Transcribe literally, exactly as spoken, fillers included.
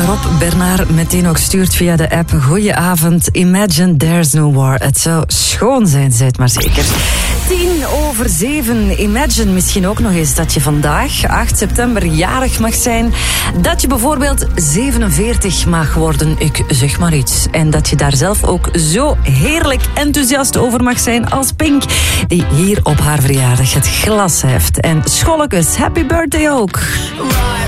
Rob Bernard meteen ook stuurt via de app. Goedenavond, Imagine There's No War. Het zou schoon zijn, zei het maar zeker. Tien over zeven. Imagine misschien ook nog eens dat je vandaag, acht september, jarig mag zijn. Dat je bijvoorbeeld zevenenveertig mag worden, ik zeg maar iets. En dat je daar zelf ook zo heerlijk enthousiast over mag zijn als Pink, die hier op haar verjaardag het glas heft. En scholletjes, happy birthday ook.